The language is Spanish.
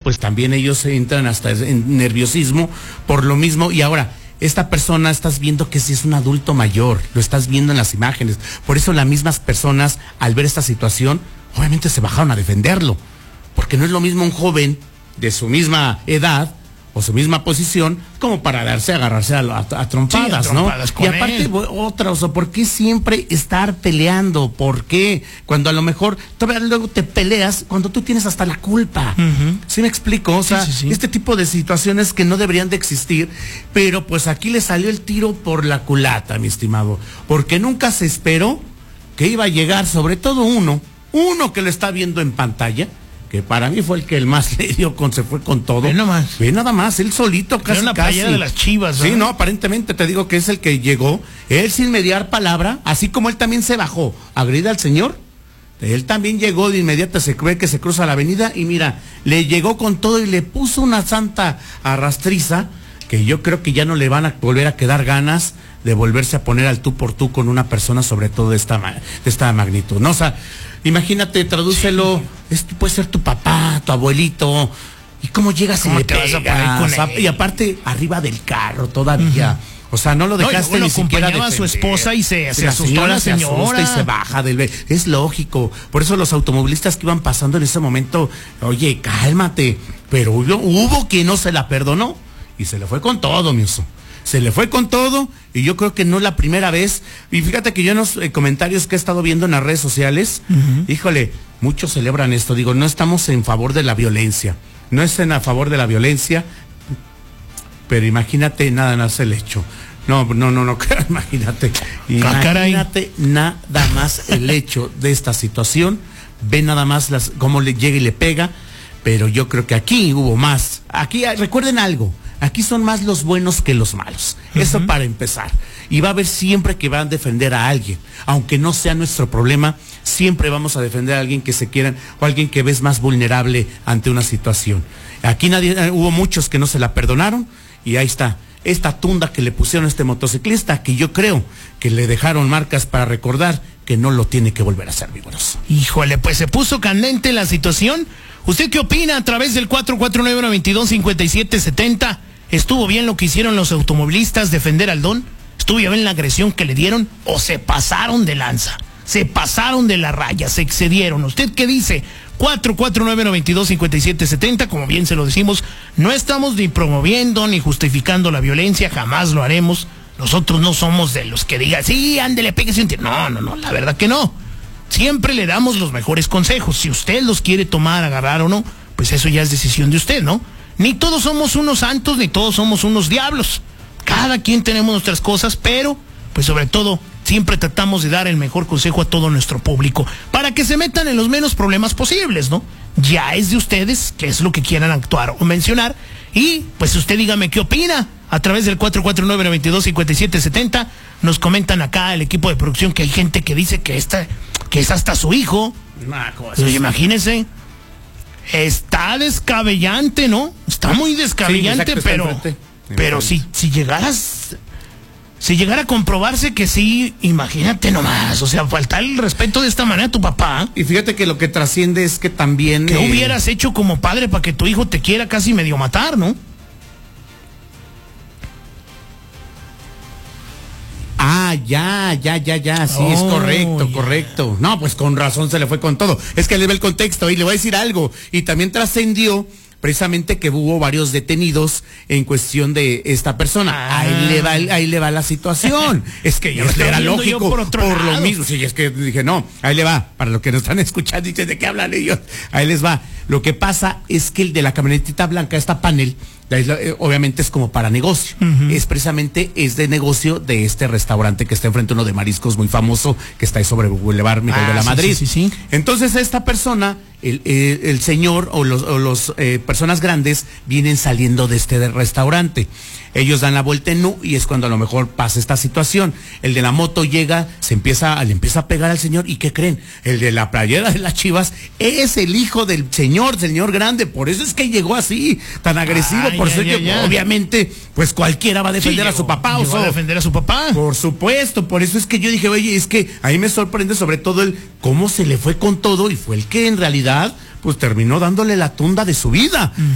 pues también ellos entran hasta en nerviosismo por lo mismo. Y ahora, esta persona estás viendo que sí es un adulto mayor, lo estás viendo en las imágenes. Por eso las mismas personas, al ver esta situación, obviamente se bajaron a defenderlo. Porque no es lo mismo un joven de su misma edad o su misma posición como para agarrarse a trompadas, sí, a trompadas, ¿no? Y aparte, otra, o sea, ¿por qué siempre estar peleando? ¿Por qué? Cuando a lo mejor todavía luego te peleas cuando tú tienes hasta la culpa. ¿Sí me explico? O sea, este tipo de situaciones que no deberían de existir, pero pues aquí le salió el tiro por la culata, mi estimado, porque nunca se esperó que iba a llegar, sobre todo uno que lo está viendo en pantalla, que para mí fue el que el más le dio se fue con todo. Ve nada más, él solito casi. Era una playera de las Chivas, ¿verdad? Sí, no, aparentemente te digo que es el que llegó, él sin mediar palabra, así como él también se bajó a agredir al señor, él también llegó de inmediato, se cree que se cruza la avenida y mira, le llegó con todo y le puso una santa arrastriza, que yo creo que ya no le van a volver a quedar ganas de volverse a poner al tú por tú con una persona, sobre todo de esta magnitud, ¿no? O sea, imagínate, tradúcelo, puede ser tu papá, tu abuelito, y cómo llegas y le pegas, y aparte arriba del carro todavía. O sea, no lo dejaste ni siquiera defender. A su esposa y se asustó la señora. Se asusta y se baja del... Es lógico. Por eso los automovilistas que iban pasando en ese momento, oye, cálmate. Pero hubo quien no se la perdonó y se le fue con todo, mi oso. Se le fue con todo y yo creo que no es la primera vez. Y fíjate que yo en los comentarios que he estado viendo en las redes sociales, híjole, muchos celebran esto. Digo, no estamos en favor de la violencia. No es a favor de la violencia, pero imagínate nada más el hecho. No, imagínate nada más el hecho de esta situación. Ve nada más cómo le llega y le pega, pero yo creo que aquí hubo más. Aquí, recuerden algo. Aquí son más los buenos que los malos. Eso para empezar. Y va a haber siempre que van a defender a alguien. Aunque no sea nuestro problema, siempre vamos a defender a alguien que se quieran o a alguien que ves más vulnerable ante una situación. Aquí hubo muchos que no se la perdonaron y ahí está. Esta tunda que le pusieron a este motociclista, que yo creo que le dejaron marcas para recordar que no lo tiene que volver a hacer, mi buenos. Híjole, pues se puso candente la situación. ¿Usted qué opina a través del 449-122-5770? ¿Estuvo bien lo que hicieron los automovilistas, defender al don? ¿Estuvo bien la agresión que le dieron? ¿O se pasaron de lanza? ¿Se pasaron de la raya? ¿Se excedieron? ¿Usted qué dice? 449-122-5770, como bien se lo decimos, no estamos ni promoviendo ni justificando la violencia, jamás lo haremos. Nosotros no somos de los que digan, sí, ándele, péguese un tiro. No, la verdad que no. Siempre le damos los mejores consejos. Si usted los quiere tomar, agarrar o no, pues eso ya es decisión de usted, ¿no? Ni todos somos unos santos, ni todos somos unos diablos. Cada quien tenemos nuestras cosas, pero, pues sobre todo, siempre tratamos de dar el mejor consejo a todo nuestro público, para que se metan en los menos problemas posibles, ¿no? Ya es de ustedes qué es lo que quieran actuar o mencionar, y pues usted dígame qué opina. A través del 449-122-5770 nos comentan acá el equipo de producción que hay gente que dice que es hasta su hijo. Pues imagínense. Está descabellante, ¿no? Está muy descabellante, sí, pero si llegara a comprobarse que sí, imagínate nomás, o sea, faltar el respeto de esta manera a tu papá. Y fíjate que lo que trasciende es que también... ¿Qué hubieras hecho como padre para que tu hijo te quiera casi medio matar, no? Ya, sí, es correcto. No, pues con razón se le fue con todo. Es que le ve el contexto y le voy a decir algo. Y también trascendió precisamente que hubo varios detenidos en cuestión de esta persona. Ahí le va la situación. Es que ya era lógico por lo mismo. Sí, es que dije, no, ahí le va. Para los que nos están escuchando, dicen, ¿de qué hablan ellos? Ahí les va. Lo que pasa es que el de la camionetita blanca, esta panel, obviamente es como para negocio. Es de negocio de este restaurante que está enfrente, uno de mariscos muy famoso, que está ahí sobre Boulevard Miguel de la Madrid. Sí. Entonces esta persona, el señor o los personas grandes vienen saliendo de este restaurante. Ellos dan la vuelta en U y es cuando a lo mejor pasa esta situación. El de la moto llega, le empieza a pegar al señor. ¿Y qué creen? El de la playera de las Chivas es el hijo del señor grande. Por eso es que llegó así, tan agresivo. Obviamente, pues cualquiera va a defender a su papá. ¿Va a defender a su papá? Por supuesto. Por eso es que yo dije, oye, es que ahí me sorprende sobre todo cómo se le fue con todo y fue el que en realidad pues terminó dándole la tunda de su vida.